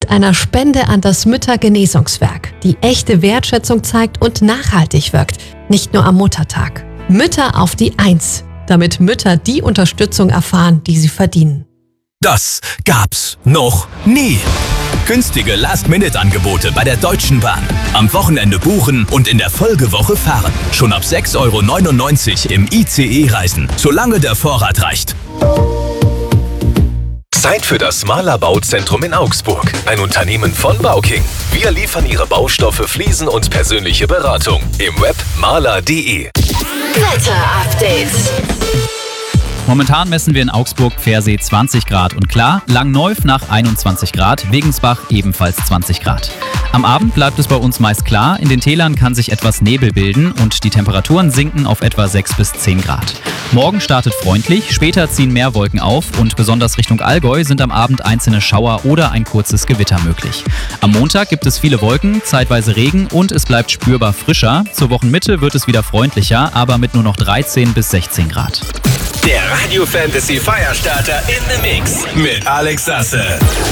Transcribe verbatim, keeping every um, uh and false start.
mit einer Spende an das Müttergenesungswerk, die echte Wertschätzung zeigt und nachhaltig wirkt, nicht nur am Muttertag. Mütter auf die Eins, damit Mütter die Unterstützung erfahren, die sie verdienen. Das gab's noch nie. Günstige Last-Minute-Angebote bei der Deutschen Bahn. Am Wochenende buchen und in der Folgewoche fahren. Schon ab sechs Euro neunundneunzig im I C E reisen, solange der Vorrat reicht. Zeit für das Mahler Bauzentrum in Augsburg. Ein Unternehmen von Bauking. Wir liefern Ihre Baustoffe, Fliesen und persönliche Beratung. Im Web mahler punkt de. Wetter-Update. Momentan messen wir in Augsburg Pfersee zwanzig Grad und klar, Langneuf nach einundzwanzig Grad, Wegensbach ebenfalls zwanzig Grad. Am Abend bleibt es bei uns meist klar, in den Tälern kann sich etwas Nebel bilden und die Temperaturen sinken auf etwa sechs bis zehn Grad. Morgen startet freundlich, später ziehen mehr Wolken auf und besonders Richtung Allgäu sind am Abend einzelne Schauer oder ein kurzes Gewitter möglich. Am Montag gibt es viele Wolken, zeitweise Regen und es bleibt spürbar frischer. Zur Wochenmitte wird es wieder freundlicher, aber mit nur noch dreizehn bis sechzehn Grad. Der Radio Fantasy Feierstarter in the Mix mit Alex Sasse.